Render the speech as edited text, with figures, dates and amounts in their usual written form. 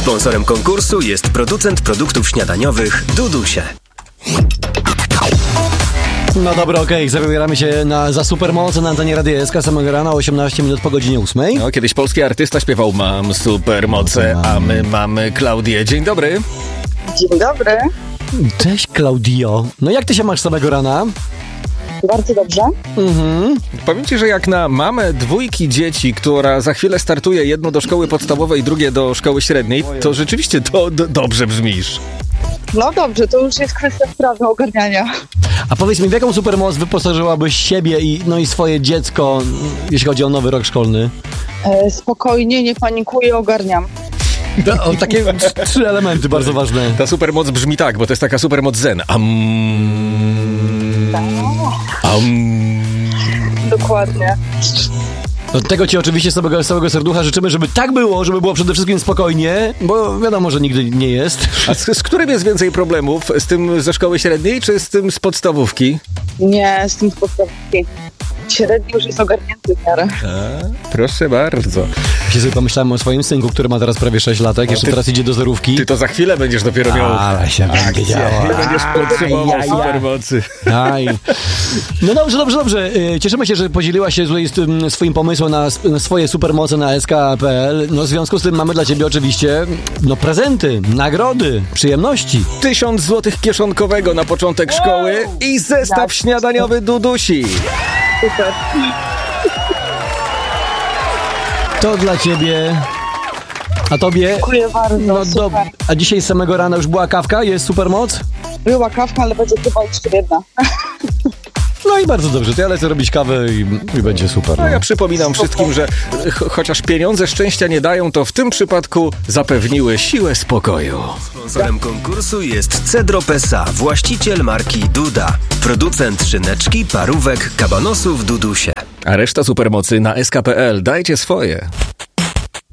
Sponsorem konkursu jest producent produktów śniadaniowych Dudusie. No dobra, okej, zabieramy się za supermoc na antenie Radia SK samego rana, 18 minut po godzinie 8. No, kiedyś polski artysta śpiewał "Mam supermoce", a my mamy Klaudię. Dzień dobry. Dzień dobry. Cześć, Klaudio. No jak ty się masz samego rana? Bardzo dobrze. Powiem ci, że jak na mamę dwójki dzieci, która za chwilę startuje, jedno do szkoły podstawowej, drugie do szkoły średniej, to rzeczywiście to dobrze brzmisz. No dobrze, to już jest kwestia sprawy ogarniania. A powiedz mi, w jaką supermoc wyposażyłabyś siebie i swoje dziecko, jeśli chodzi o nowy rok szkolny? Spokojnie, nie panikuję, ogarniam. Takie 3 elementy bardzo ważne. Ta supermoc brzmi tak, bo to jest taka supermoc zen. Dokładnie. Od tego ci oczywiście z całego serducha życzymy, żeby tak było, żeby było przede wszystkim spokojnie, bo wiadomo, że nigdy nie jest. A z którym jest więcej problemów? Z tym ze szkoły średniej, czy z tym z podstawówki? Nie, z tym z podstawówki. Średni już jest ogarnięty w miarę. Proszę bardzo. Ja sobie pomyślałem o swoim synku, który ma teraz prawie 6 latek, jeszcze teraz idzie do zerówki. Ty to za chwilę będziesz dopiero miał... Ale się będzie działo. Będziesz potrzebował supermocy. No dobrze. Cieszymy się, że podzieliłaś się swoim pomysłem na swoje supermoce na sk.pl. No w związku z tym mamy dla ciebie oczywiście prezenty, nagrody, przyjemności. 1000 złotych kieszonkowego na początek szkoły i zestaw śniadaniowy Dudusi. Super. To dla ciebie. A tobie? Dziękuję bardzo, super. A dzisiaj z samego rana już była kawka? Jest supermoc? Była kawka, ale będzie chyba jeszcze jedna. No i bardzo dobrze, to ja lecę robić kawę i będzie super. No ja przypominam wszystkim, że chociaż pieniądze szczęścia nie dają, to w tym przypadku zapewniły siłę spokoju. Sponsorem konkursu jest Cedro Pesa, właściciel marki Duda. Producent szyneczki, parówek, kabanosów Dudusie. A reszta supermocy na sk.pl. Dajcie swoje.